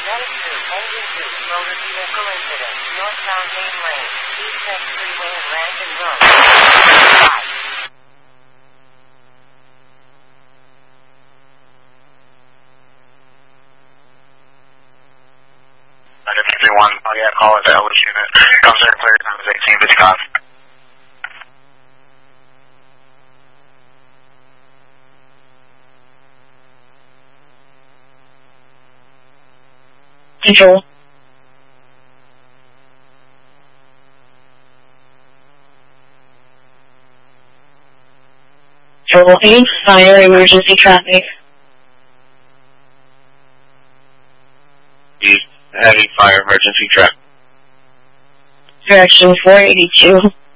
Engine 2, motor vehicle incident, northbound main lane, East Tech Freeway and Rankin Road. 931, Pontiac, call at the Ellis unit. Comes in clear, time is 1855. Control. Total 8, fire emergency traffic. Heavy fire emergency traffic. Direction 482.